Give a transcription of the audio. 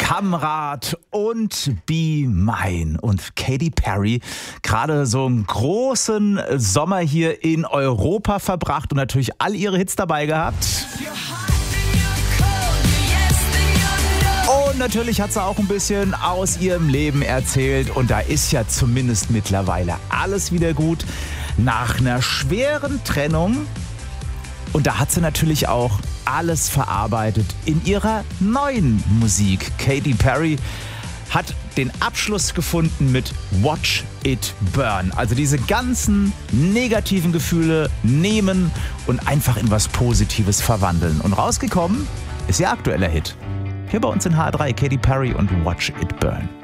Kamerad und Be Mine. Und Katy Perry, gerade so einen großen Sommer hier in Europa verbracht und natürlich all ihre Hits dabei gehabt. Und natürlich hat sie auch ein bisschen aus ihrem Leben erzählt. Und da ist ja zumindest mittlerweile alles wieder gut. Nach einer schweren Trennung. Und da hat sie natürlich auch alles verarbeitet in ihrer neuen Musik. Katy Perry hat den Abschluss gefunden mit Watch It Burn. Also diese ganzen negativen Gefühle nehmen und einfach in was Positives verwandeln. Und rausgekommen ist ihr aktueller Hit. Hier bei uns in H3, Katy Perry und Watch It Burn.